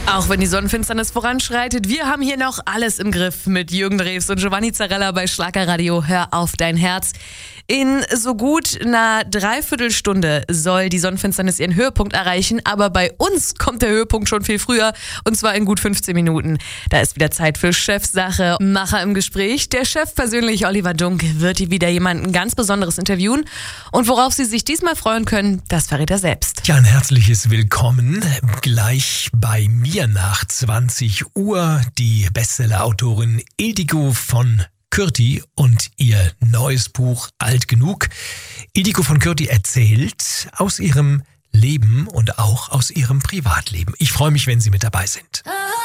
Auch wenn die Sonnenfinsternis voranschreitet, wir haben hier noch alles im Griff mit Jürgen Drews und Giovanni Zarella bei Schlagerradio. Hör auf dein Herz. In so gut einer Dreiviertelstunde soll die Sonnenfinsternis ihren Höhepunkt erreichen, aber bei uns kommt der Höhepunkt schon viel früher, und zwar in gut 15 Minuten. Da ist wieder Zeit für Chefsache. Macher im Gespräch. Der Chef persönlich, Oliver Dunk, wird hier wieder jemanden ganz Besonderes interviewen. Und worauf Sie sich diesmal freuen können, das verrät er selbst. Ja, ein herzliches Willkommen. Gleich bei mir nach 20 Uhr die Bestseller-Autorin Ildiko von Kürti und ihr neues Buch Alt genug. Ildiko von Kürti erzählt aus ihrem Leben und auch aus ihrem Privatleben. Ich freue mich, wenn Sie mit dabei sind.